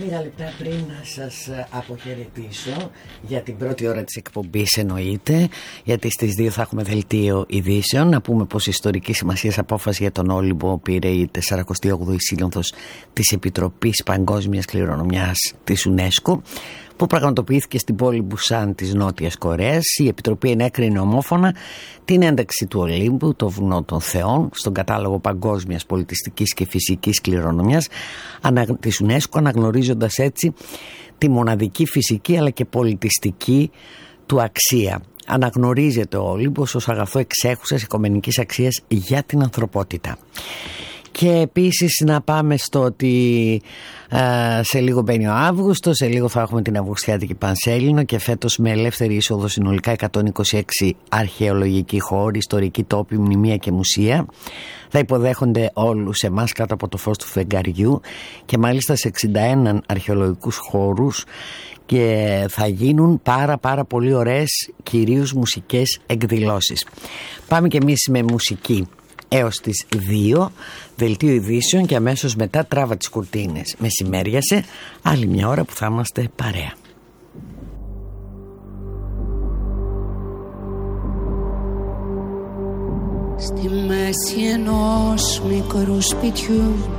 Λίγα λεπτά πριν να σας αποχαιρετήσω για την πρώτη ώρα της εκπομπής εννοείται, γιατί στις 2 θα έχουμε δελτίο ειδήσεων. Να πούμε πως η ιστορική σημασίας απόφαση για τον Όλυμπο πήρε η 48η Σύνοδος της Επιτροπής Παγκόσμιας Κληρονομιάς της UNESCO, που πραγματοποιήθηκε στην πόλη Μπουσάν της Νότιας Κορέας. Η Επιτροπή ενέκρινε ομόφωνα την ένταξη του Ολύμπου, το βουνό των Θεών, στον κατάλογο παγκόσμιας πολιτιστικής και φυσικής κληρονομιάς της UNESCO, αναγνωρίζοντας έτσι τη μοναδική φυσική αλλά και πολιτιστική του αξία. Αναγνωρίζεται ο Όλυμπος ως αγαθό εξέχουσας οικομενικής αξίας για την ανθρωπότητα. Και επίσης να πάμε στο ότι σε λίγο μπαίνει ο Αύγουστος, σε λίγο θα έχουμε την Αυγουστιάτικη Πανσέλινο και φέτος με ελεύθερη είσοδο συνολικά 126 αρχαιολογικοί χώροι, ιστορικοί τόποι, μνημεία και μουσεία. Θα υποδέχονται όλους εμάς κάτω από το φως του φεγγαριού και μάλιστα σε 61 αρχαιολογικούς χώρους, και θα γίνουν πάρα πολύ ωραίες κυρίως μουσικές εκδηλώσεις. Πάμε και εμείς με μουσική έως τις 2, δελτίο ειδήσεων και αμέσως μετά τράβα τις κουρτίνες. Μεσημέριασε, άλλη μια ώρα που θα είμαστε παρέα. Στη μέση ενός μικρού σπιτιού